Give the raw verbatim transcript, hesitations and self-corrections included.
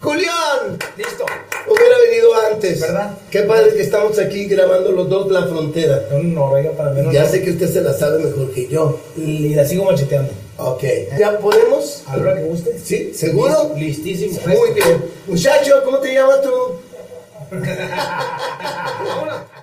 Julián. Listo. Hubiera venido antes. ¿Verdad? Qué padre que estamos aquí grabando los dos La Frontera. Un Noruega para vernos. Ya sé que usted se la sabe mejor que yo. Y la sigo macheteando. Ok. ¿Ya podemos? A la hora que guste. ¿Sí? ¿Seguro? Listísimo. Muy bien. Muchacho, ¿cómo te llamas tú? Vámonos.